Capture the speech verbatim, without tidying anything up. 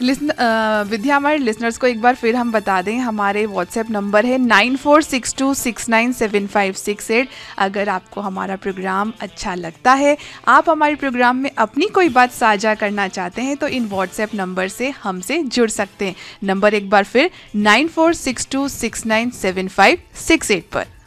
Listen अ, विद्या, हमारे listeners को एक बार फिर हम बता दें, हमारे व्हाट्सएप नंबर है nine four six to six nine seven five six eight. अगर आपको हमारा प्रोग्राम अच्छा लगता है, आप हमारे प्रोग्राम में अपनी कोई बात साझा करना चाहते हैं, तो इन व्हाट्सएप नंबर से हमसे जुड़ सकते हैं। नंबर एक बार फिर nine four six to six nine seven five six eight पर।